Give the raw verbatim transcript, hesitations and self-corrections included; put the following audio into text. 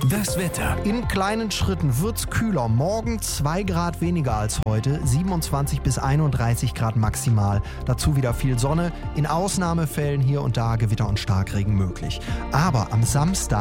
Das Wetter. In kleinen Schritten wird's kühler. Morgen zwei Grad weniger als heute, siebenundzwanzig bis einunddreißig Grad maximal. Dazu wieder viel Sonne, in Ausnahmefällen hier und da Gewitter und Starkregen möglich. Aber am Samstag